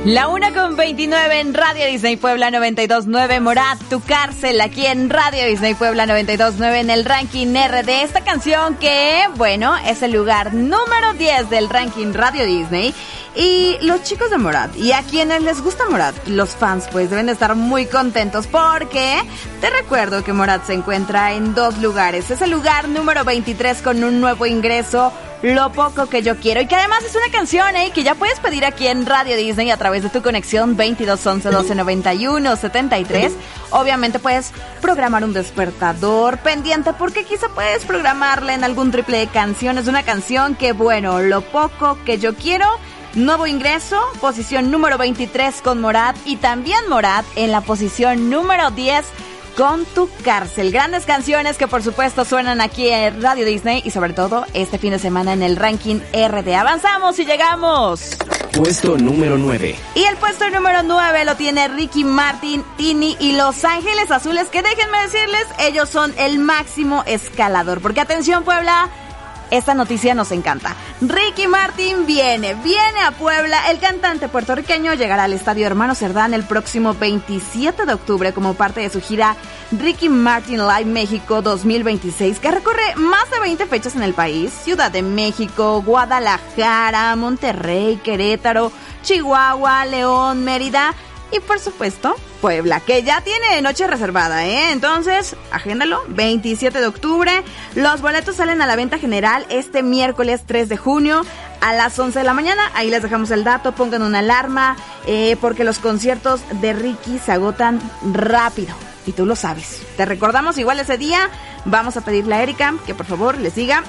La 1:29 en Radio Disney Puebla 92.9, Morat, Tu Cárcel, aquí en Radio Disney Puebla 92.9 en el ranking RD. Esta canción que, bueno, es el lugar número 10 del ranking Radio Disney. Y los chicos de Morat, y a quienes les gusta Morat, los fans, pues deben de estar muy contentos porque te recuerdo que Morat se encuentra en 2 lugares. Es el lugar número 23 con un nuevo ingreso, Lo Poco Que Yo Quiero, y que además es una canción que ya puedes pedir aquí en Radio Disney a través de tu conexión 2211 12 91 73. Obviamente puedes programar un despertador pendiente porque quizá puedes programarla en algún triple de canciones. Una canción que, bueno, Lo Poco Que Yo Quiero, nuevo ingreso, posición número 23 con Morat, y también Morat en la posición número 10 con Tu Cárcel. Grandes canciones que por supuesto suenan aquí en Radio Disney y sobre todo este fin de semana en el ranking RD. Avanzamos y llegamos. Puesto número 9. Y el puesto número 9 lo tiene Ricky Martin, Tini y Los Ángeles Azules, que déjenme decirles, ellos son el máximo escalador. Porque atención, Puebla, esta noticia nos encanta. Ricky Martin viene a Puebla. El cantante puertorriqueño llegará al Estadio Hermano Cerdán el próximo 27 de octubre como parte de su gira Ricky Martin Live México 2026, que recorre más de 20 fechas en el país: Ciudad de México, Guadalajara, Monterrey, Querétaro, Chihuahua, León, Mérida y por supuesto Puebla, que ya tiene noche reservada, Entonces, agéndalo, 27 de octubre. Los boletos salen a la venta general este miércoles 3 de junio a las 11 de la mañana. Ahí les dejamos el dato, pongan una alarma, porque los conciertos de Ricky se agotan rápido. Y tú lo sabes. Te recordamos igual ese día. Vamos a pedirle a Erika que por favor le siga.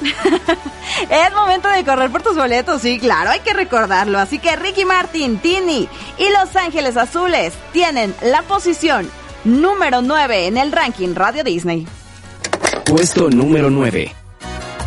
Es momento de correr por tus boletos. Sí, claro, hay que recordarlo. Así que Ricky Martin, Tini y Los Ángeles Azules tienen la posición número 9 en el ranking Radio Disney. Puesto número 9.